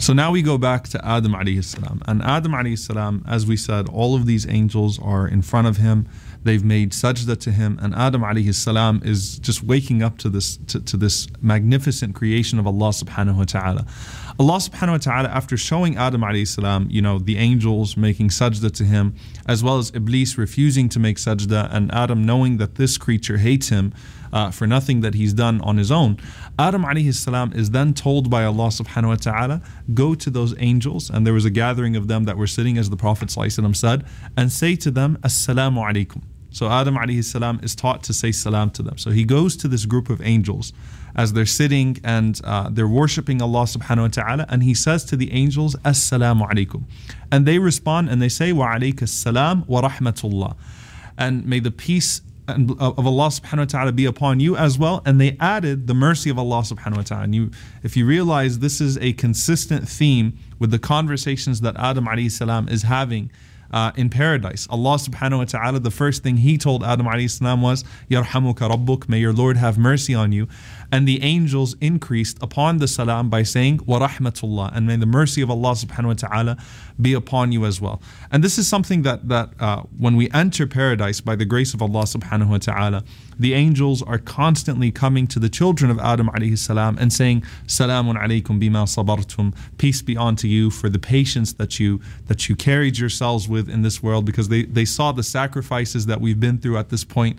So now we go back to Adam alayhi salam. And Adam alayhi salam, as we said, all of these angels are in front of him. They've made sajda to him, and Adam alayhi salam is just waking up to this magnificent creation of Allah subhanahu wa ta'ala. Allah subhanahu wa ta'ala, after showing Adam alayhi salam, the angels making sajda to him, as well as Iblis refusing to make sajda, and Adam knowing that this creature hates him for nothing that he's done on his own, Adam alayhi salam is then told by Allah subhanahu wa ta'ala, go to those angels, and there was a gathering of them that were sitting, as the Prophet ﷺ said, and say to them, Assalamu alaikum. So Adam alayhi salam is taught to say salam to them. So he goes to this group of angels as they're sitting and they're worshipping Allah subhanahu wa ta'ala, and he says to the angels, Assalamu alaikum. And they respond and they say, Wa alayka salam wa rahmatullah. And may the peace of Allah subhanahu wa ta'ala be upon you as well. And they added the mercy of Allah subhanahu wa ta'ala. And if you realize, this is a consistent theme with the conversations that Adam alayhi salam is having in paradise. Allah subhanahu wa ta'ala, the first thing he told Adam alayhi salam was, Yarhamuka Rabbuk, may your Lord have mercy on you. And the angels increased upon the salam by saying, Wa rahmatullah, and may the mercy of Allah subhanahu wa ta'ala be upon you as well. And this is something that when we enter paradise by the grace of Allah subhanahu wa ta'ala, the angels are constantly coming to the children of Adam alayhi salam and saying, Salamun alaykum bima sabartum, peace be unto you for the patience that you carried yourselves with in this world, because they saw the sacrifices that we've been through at this point,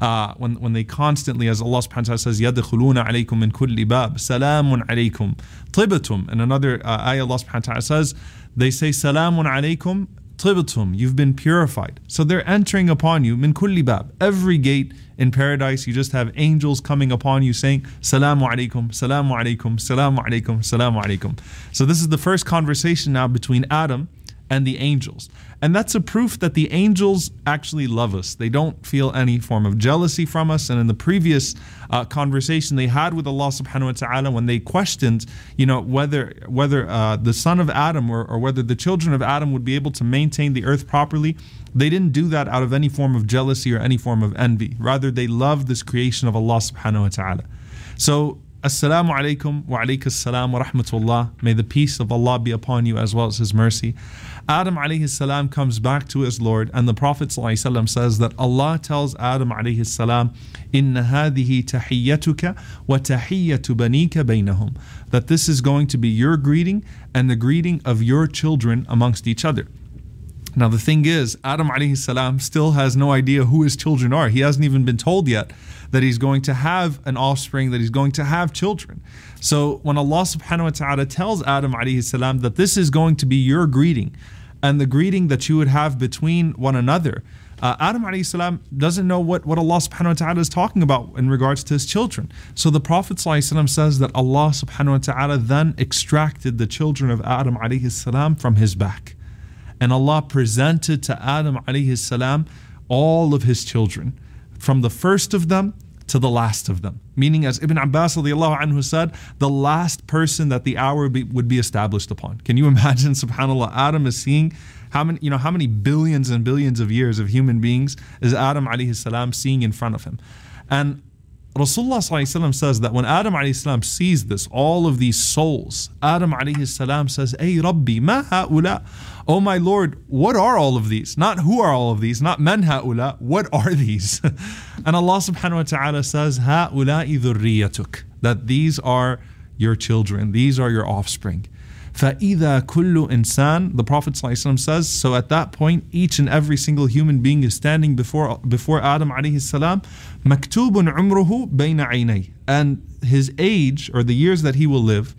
when they constantly, as Allah subhanahu wa ta'ala says, يَدْخُلُونَ عَلَيْكُم مِّن كُلِّ بَابٍ سَلَامٌ عَلَيْكُمْ طِبْتُمْ. And another ayah Allah subhanahu wa ta'ala says, they say, Salamun alaykum طِبْتُمْ, you've been purified. So they're entering upon you, min kulli bab, every gate in paradise, you just have angels coming upon you saying, Salamu alaykum, Salamu alaykum, Salamu alaykum, Salamu alaykum. So this is the first conversation now between Adam and the angels. And that's a proof that the angels actually love us. They don't feel any form of jealousy from us. And in the previous conversation they had with Allah subhanahu wa ta'ala, when they questioned, whether the son of Adam or whether the children of Adam would be able to maintain the earth properly, they didn't do that out of any form of jealousy or any form of envy. Rather, they loved this creation of Allah subhanahu wa ta'ala. So, Assalamu alaikum wa alayka salam wa rahmatullah. May the peace of Allah be upon you as well as His mercy. Adam alayhi salam comes back to his Lord, and the Prophet ﷺ says that Allah tells Adam alayhi salam, Inna hadihi tahiyyatuka wa tahiyyatu banika baynahum, that this is going to be your greeting and the greeting of your children amongst each other. Now the thing is, Adam alayhi salam still has no idea who his children are. He hasn't even been told yet that he's going to have an offspring, that he's going to have children. So when Allah subhanahu wa ta'ala tells Adam alayhi salam that this is going to be your greeting and the greeting that you would have between one another, Adam alayhi salam doesn't know what Allah subhanahu wa ta'ala is talking about in regards to his children. So the Prophet ﷺ says that Allah subhanahu wa ta'ala then extracted the children of Adam alayhi salam from his back. And Allah presented to Adam alayhi salam all of his children, from the first of them to the last of them. Meaning, as Ibn Abbas radiallahu anhu said, the last person that the hour would be established upon. Can you imagine, subhanAllah, Adam is seeing how many billions and billions of years of human beings is Adam alayhi salam seeing in front of him. And Rasulullah ﷺ says that when Adam alayhi salam sees this, all of these souls, Adam alayhi salam says, Ay Rabbi, ma ha'ula? Oh my Lord, what are all of these? Not who are all of these, not man ha'ula, what are these? And Allah subhanahu wa ta'ala says, Ha'ula'i dhurriyatuk, that these are your children, these are your offspring. فَإِذَا كُلُّ إِنسان, the Prophet ﷺ says, so at that point, each and every single human being is standing before Adam alayhi salam, مَكْتُوبٌ عُمْرُهُ بَيْنَ عَيْنَيْهِ, and his age, or the years that he will live,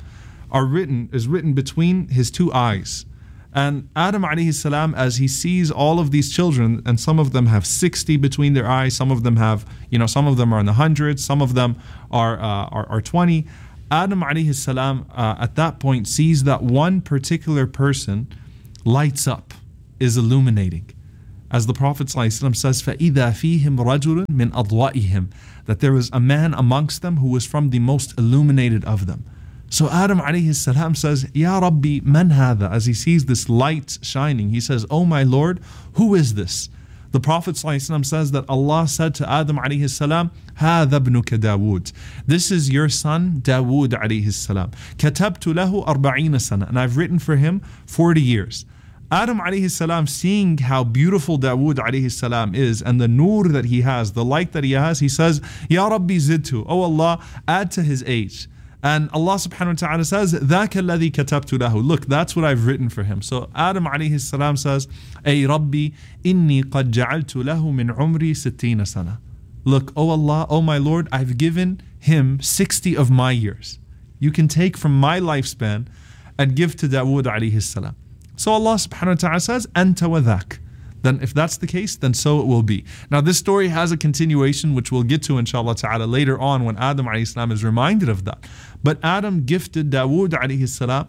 is written between his two eyes. And Adam alayhi salam, as he sees all of these children, and some of them have 60 between their eyes, some of them have, some of them are in the hundreds, some of them are 20, Adam alayhi salam at that point sees that one particular person lights up, is illuminating. As the Prophet ﷺ says, فَإِذَا فِيهِمْ رَجُلٌ مِّنْ أَضْوَائِهِمْ, that there was a man amongst them who was from the most illuminated of them. So Adam alayhi salam says, Ya Rabbi, man hadha? As he sees this light shining, he says, Oh my Lord, who is this? The Prophet ﷺ says that Allah said to Adam alayhi salam, هَذَا ابْنُكَ دَاوُودَ. This is your son Dawood alayhi salam. كَتَبْتُ لَهُ 40 سَنَةً. And I've written for him 40 years. Adam alayhi salam, seeing how beautiful Dawood alayhi salam is and the nur that he has, the light that he has, he says, Ya Rabbi zidtu, oh Allah, add to his age. And Allah subhanahu wa ta'ala says, ذَاكَ الَّذِي كَتَبْتُ لَهُ. Look, that's what I've written for him. So Adam alayhi salam says, Ay Rabbi, inni qad ja'altu lahu min umri 60 sana. Look, oh Allah, oh my Lord, I've given him 60 of my years. You can take from my lifespan and give to Dawood alayhi salam. So Allah subhanahu wa ta'ala says, Anta wa dhak. Then if that's the case, then so it will be. Now this story has a continuation which we'll get to inshallah ta'ala later on when Adam alayhi salam is reminded of that. But Adam gifted Dawood alayhi salam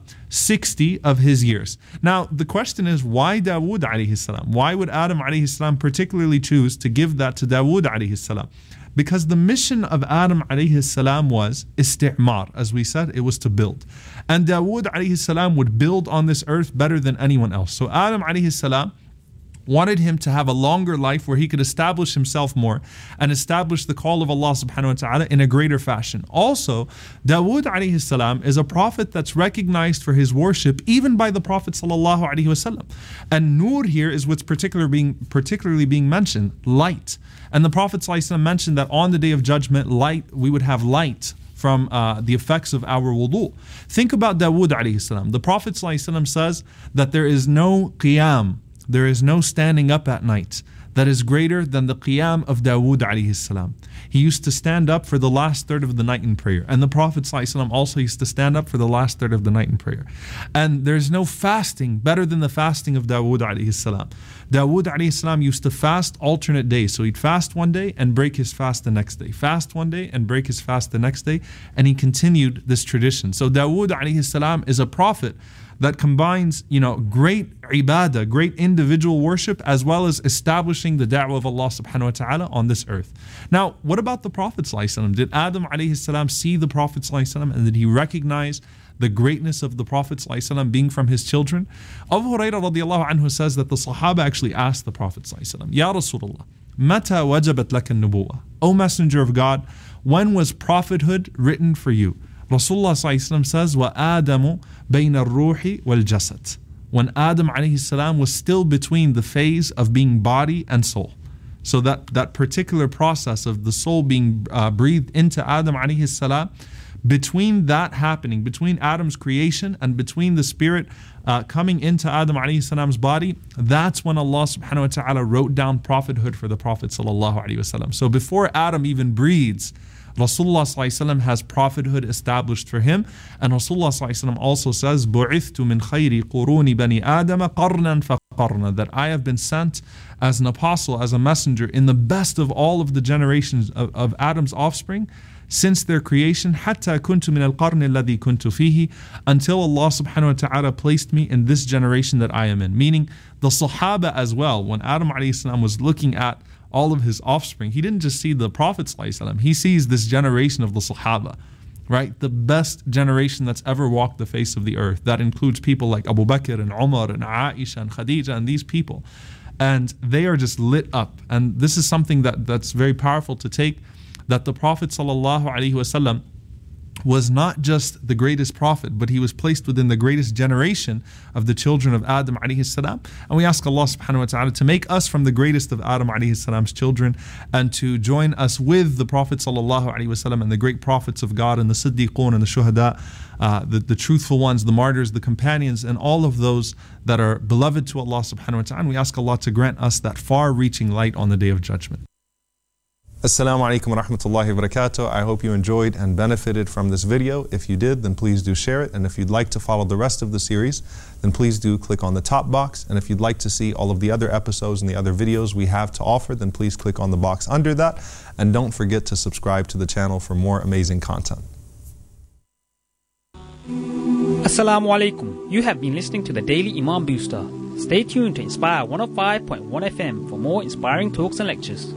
60 of his years. Now the question is, why Dawood alayhi salam? Why would Adam alayhi salam particularly choose to give that to Dawood alayhi salam? Because the mission of Adam alayhi salam was isti'mar. As we said, it was to build. And Dawood alayhi salam would build on this earth better than anyone else. So Adam alayhi salam wanted him to have a longer life where he could establish himself more and establish the call of Allah subhanahu wa ta'ala in a greater fashion. Also, Dawood alayhi salam is a prophet that's recognized for his worship even by the Prophet sallallahu alaihi wasallam. And nur here is what's particularly being mentioned, light. And the Prophet sallallahu alaihi wasallam mentioned that on the Day of Judgment, we would have light from the effects of our wudu. Think about Dawood alayhi salam. The Prophet sallallahu alaihi wasallam says that there is no qiyam, there is no standing up at night that is greater than the qiyam of Dawood alayhi salam. He used to stand up for the last third of the night in prayer. And the Prophet ﷺ also used to stand up for the last third of the night in prayer. And there's no fasting better than the fasting of Dawood alayhi salam. Dawood alayhi salam used to fast alternate days. So he'd fast one day and break his fast the next day. Fast one day and break his fast the next day. And he continued this tradition. So Dawood alayhi salam is a prophet that combines, great ibadah, great individual worship, as well as establishing the da'wah of Allah subhanahu wa ta'ala on this earth. Now, what about the Prophet sallallahu alaihi wasallam? Did Adam alayhi salam see the Prophet sallallahu alaihi wasallam, and did he recognize the greatness of the Prophet sallallahu alaihi wasallam being from his children? Abu Hurairah radiallahu anhu says that the Sahaba actually asked the Prophet sallallahu alaihi wasallam, Ya Rasulullah, mata wajabat laka an-nubuwwah? O Messenger of God, when was prophethood written for you? Rasulullah ﷺ says, وَآدَمُ بَيْنَ الرُّوحِ وَالْجَسَدِ. When Adam alayhi salam was still between the phase of being body and soul. So that particular process of the soul being breathed into Adam alayhi salam, between that happening, between Adam's creation and between the spirit coming into Adam alayhi salam's body, that's when Allah subhanahu wa ta'ala wrote down prophethood for the Prophet sallallahu alaihi wasallam. So before Adam even breathes, Rasulullah ﷺ has prophethood established for him. And Rasulullah ﷺ also says, بُعِثْتُ مِنْ خَيْرِ قُرُونِ بَنِي آدَمَ قَرْنًا فَقَرْنًا. That I have been sent as an apostle, as a messenger, in the best of all of the generations of Adam's offspring since their creation, حَتَّى كُنْتُ مِنَ الْقَرْنِ الَّذِي كُنْتُ فِيهِ, until Allah subhanahu wa ta'ala placed me in this generation that I am in. Meaning the Sahaba as well, when Adam alayhi salam was looking at all of his offspring, he didn't just see the Prophet ﷺ, he sees this generation of the Sahaba, right? The best generation that's ever walked the face of the earth. That includes people like Abu Bakr and Umar and Aisha and Khadija and these people. And they are just lit up. And this is something that's very powerful to take, that the Prophet ﷺ was not just the greatest prophet, but he was placed within the greatest generation of the children of Adam alayhi salam. And we ask Allah subhanahu wa ta'ala to make us from the greatest of Adam alayhi salam's children, and to join us with the Prophet sallallahu alaihi wasallam and the great prophets of God and the Siddiqun and the Shuhada, the truthful ones, the martyrs, the companions, and all of those that are beloved to Allah subhanahu wa ta'ala. And we ask Allah to grant us that far-reaching light on the Day of Judgment. Assalamu alaikum wa rahmatullahi wa barakatuh. I hope you enjoyed and benefited from this video. If you did, then please do share it. And if you'd like to follow the rest of the series, then please do click on the top box. And if you'd like to see all of the other episodes and the other videos we have to offer, then please click on the box under that. And don't forget to subscribe to the channel for more amazing content. Assalamu alaikum. You have been listening to the Daily Imam Booster. Stay tuned to Inspire 105.1 FM for more inspiring talks and lectures.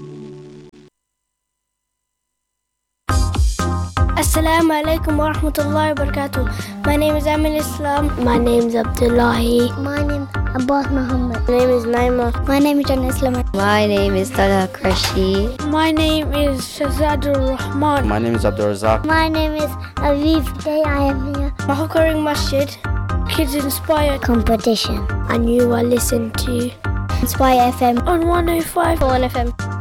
Assalamu alaikum wa rahmatullahi wa barakatuh. My name is Amin Islam. My name's Abdullahi. My name's Abbas Muhammad. My name is Naima. My name is John Islam. My name is Talha Krashi. My name is Shazadur Rahman. My name is Abdul Razak. My name is Aviv. Today I am here. Mahakaring Masjid, Kids Inspire Competition. And you are listening to Inspire FM on 105 1 FM.